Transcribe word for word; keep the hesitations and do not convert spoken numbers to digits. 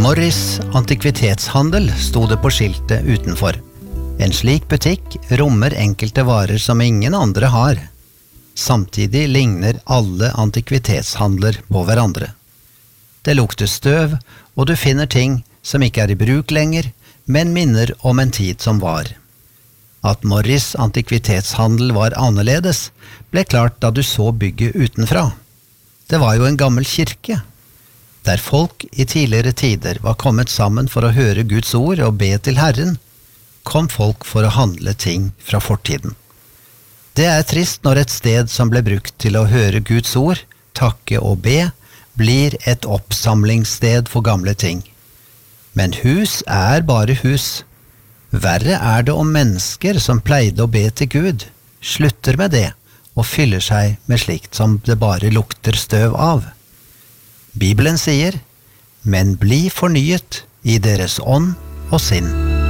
Morris antikvitetshandel sto det på skiltet utenfor. En slik butikk rommer enkelte varer som ingen andre har. Samtidig ligner alle antikvitetshandler på hverandre. Det lukter støv, og du finner ting som ikke er i bruk lenger, men minner om en tid som var. At Morris antikvitetshandel var annerledes, ble klart da du så bygget utenfra. Det var jo en gammel kirke, der folk i tidligere tider var kommet sammen for å høre Guds ord og be til Herren, kom folk for å handle ting fra fortiden. Det er trist når et sted som ble brukt til å høre Guds ord, takke og be, blir et oppsamlingssted for gamle ting. Men hus er bare hus. Verre er det om mennesker som pleide å be til Gud, slutter med det og fyller seg med slikt som det bare lukter støv av. Bibelen sier, men bli fornyet i deres ånd og sinn.